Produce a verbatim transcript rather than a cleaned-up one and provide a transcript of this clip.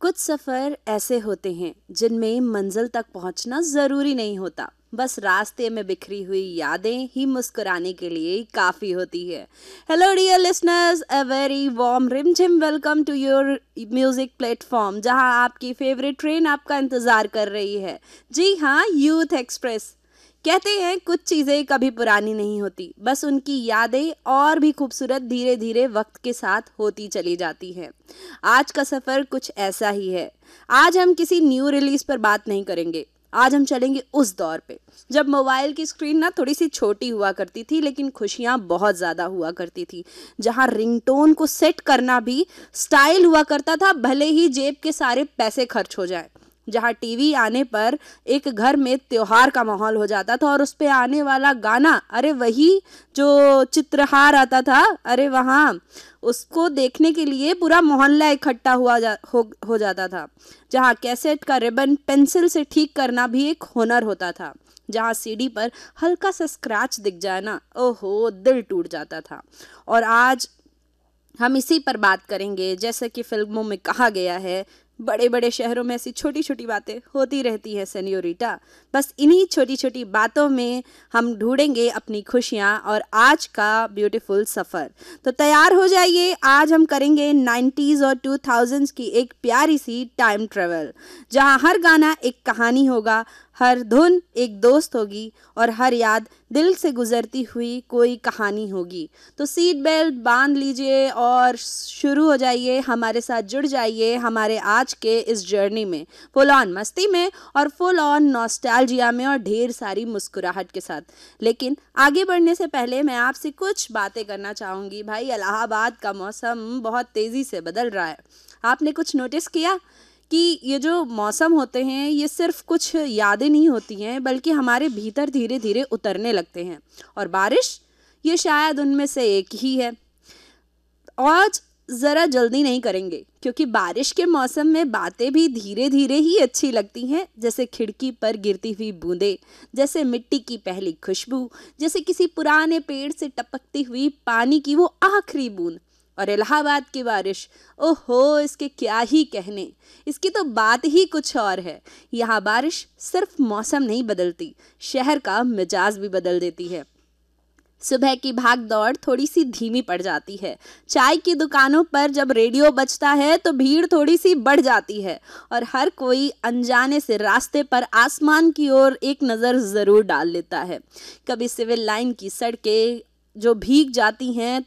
कुछ सफ़र ऐसे होते हैं जिनमें मंजिल तक पहुंचना ज़रूरी नहीं होता, बस रास्ते में बिखरी हुई यादें ही मुस्कुराने के लिए काफ़ी होती है। Hello dear listeners, a very warm रिमझिम welcome to your music platform, जहां आपकी फेवरेट ट्रेन आपका इंतज़ार कर रही है। जी हाँ, यूथ एक्सप्रेस। कहते हैं कुछ चीज़ें कभी पुरानी नहीं होती, बस उनकी यादें और भी खूबसूरत धीरे धीरे वक्त के साथ होती चली जाती हैं। आज का सफ़र कुछ ऐसा ही है। आज हम किसी न्यू रिलीज पर बात नहीं करेंगे। आज हम चलेंगे उस दौर पे जब मोबाइल की स्क्रीन ना थोड़ी सी छोटी हुआ करती थी, लेकिन खुशियाँ बहुत ज़्यादा हुआ करती थी। जहाँ रिंगटोन को सेट करना भी स्टाइल हुआ करता था, भले ही जेब के सारे पैसे खर्च हो जाए। जहाँ टीवी आने पर एक घर में त्योहार का माहौल हो जाता था और उस पे आने वाला गाना, अरे वही जो चित्रहार आता था, अरे वहाँ उसको देखने के लिए पूरा मोहल्ला इकट्ठा हुआ जा, हो, हो जाता था। जहाँ कैसेट का रिबन पेंसिल से ठीक करना भी एक हुनर होता था। जहाँ सीडी पर हल्का सा स्क्रैच दिख जाए ना, ओहो, दिल टूट जाता था। और आज हम इसी पर बात करेंगे। जैसे कि फिल्मों में कहा गया है, बड़े बड़े शहरों में ऐसी छोटी छोटी बातें होती रहती है सेन्योरिटा। बस इन्हीं छोटी छोटी बातों में हम ढूंढेंगे अपनी खुशियाँ और आज का ब्यूटीफुल सफ़र। तो तैयार हो जाइए, आज हम करेंगे नाइन्टीज़ और टू थाउजेंड्स की एक प्यारी सी टाइम ट्रेवल, जहाँ हर गाना एक कहानी होगा, हर धुन एक दोस्त होगी और हर याद दिल से गुजरती हुई कोई कहानी होगी। तो सीट बेल्ट बांध लीजिए और शुरू हो जाइए, हमारे साथ जुड़ जाइए हमारे आज के इस जर्नी में, फुल ऑन मस्ती में और फुल ऑन नॉस्टैल्जिया में और ढेर सारी मुस्कुराहट के साथ। लेकिन आगे बढ़ने से पहले मैं आपसे कुछ बातें करना चाहूँगी। भाई, इलाहाबाद का मौसम बहुत तेज़ी से बदल रहा है। आपने कुछ नोटिस किया कि ये जो मौसम होते हैं, ये सिर्फ कुछ यादें नहीं होती हैं, बल्कि हमारे भीतर धीरे धीरे उतरने लगते हैं। और बारिश, ये शायद उनमें से एक ही है। आज ज़रा जल्दी नहीं करेंगे, क्योंकि बारिश के मौसम में बातें भी धीरे धीरे ही अच्छी लगती हैं। जैसे खिड़की पर गिरती हुई बूंदें, जैसे मिट्टी की पहली खुशबू, जैसे किसी पुराने पेड़ से टपकती हुई पानी की वो आखिरी बूंद। और इलाहाबाद की बारिश, ओहो, इसके क्या ही कहने, इसकी तो बात ही कुछ और है। यहाँ बारिश सिर्फ मौसम नहीं बदलती, शहर का मिजाज भी बदल देती है। सुबह की भाग दौड़ थोड़ी सी धीमी पड़ जाती है। चाय की दुकानों पर जब रेडियो बजता है तो भीड़ थोड़ी सी बढ़ जाती है और हर कोई अनजाने से रास्ते पर आसमान की ओर एक नज़र ज़रूर डाल लेता है। कभी सिविल लाइन की सड़कें जो भीग जाती हैं